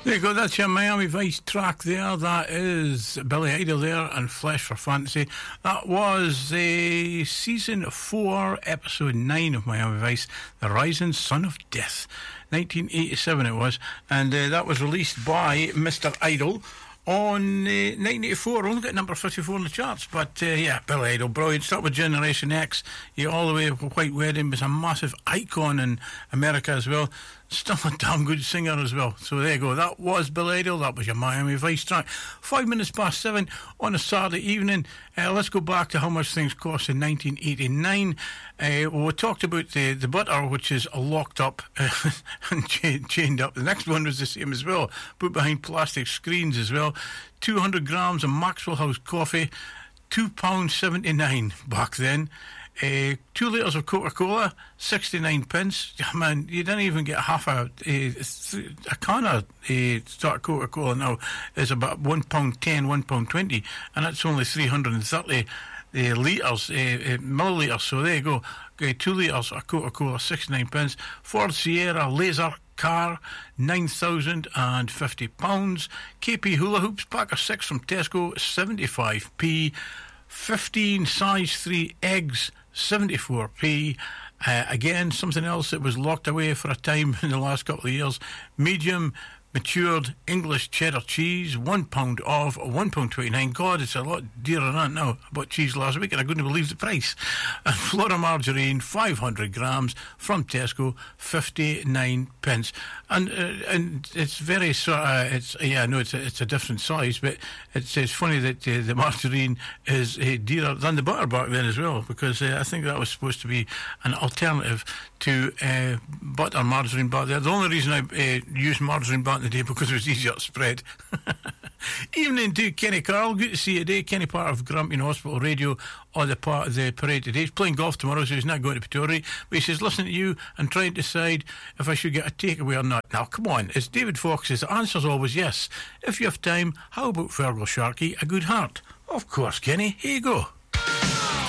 There you go, that's your Miami Vice track there. That is Billy Idol there and Flesh for Fantasy. That was season 4, episode 9 of Miami Vice, The Rising Son of Death. 1987 it was, and that was released by Mr. Idol on 1984. Only got number 54 in the charts, but yeah, Billy Idol, brilliant. Start with Generation X, all the way up to White Wedding, was a massive icon in America as well. Still a damn good singer as well. So there you go. That was Billy Idol. That was your Miami Vice track. 5 minutes past 7 on a Saturday evening. Let's go back to how much things cost in 1989. We talked about the butter, which is locked up and chained up. The next one was the same as well, put behind plastic screens as well. 200 grams of Maxwell House coffee, £2.79 back then. 2 litres of Coca-Cola, 69 pence. Man, you didn't even get half a can of Coca-Cola now is about £1.10, £1.20, and that's only 330 litres, millilitres. So there you go. 2 litres of Coca-Cola, 69 pence. Ford Sierra Laser car, £9,050. KP hula hoops, pack of 6 from Tesco, 75p. 15 size 3 eggs, 74p. Again, something else that was locked away for a time in the last couple of years. Medium matured English cheddar cheese, £1 off, £1.29. God, it's a lot dearer than that now. I bought cheese last week and I couldn't believe the price. And Flora margarine, 500 grams from Tesco, 59 pence. And it's very sort of, it's a different size, but it's funny that the margarine is dearer than the butter back then as well, because I think that was supposed to be an alternative to butter margarine back there. The only reason I used margarine back in the day because it was easier to spread. Evening to Kenny Carl, good to see you today. Kenny, part of Grampian Hospital Radio, on the part of the parade today. He's playing golf tomorrow, so he's not going to Pretoria, but he says listening to you and trying to decide if I should get a takeaway or not. Now come on, it's David Fox's. The answer's always yes. If you have time, how about Fergal Sharkey, A Good Heart? Of course, Kenny, here you go.